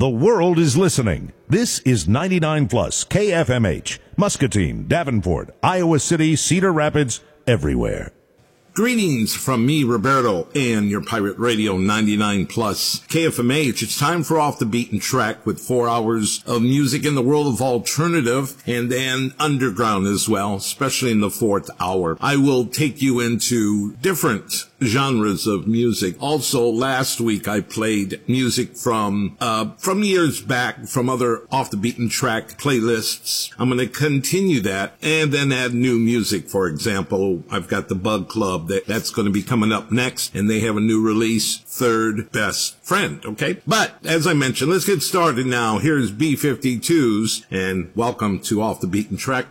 The world is listening. This is 99 Plus KFMH, Muscatine, Davenport, Iowa City, Cedar Rapids, everywhere. Greetings from me, Roberto, and your Pirate Radio 99 Plus KFMH. It's time for Off the Beaten Track with 4 hours of music in the world of alternative and then underground as well, especially in the fourth hour. I will take you into different genres of music. Also, last week I played music from years back from other Off the Beaten Track playlists. I'm going to continue that and then add new music. For example, I've got the Bug Club that's going to be coming up next, and they have a new release, Third Best Friend, okay? But, as I mentioned, let's get started now. Here's B-52s, and welcome to Off the Beaten Track.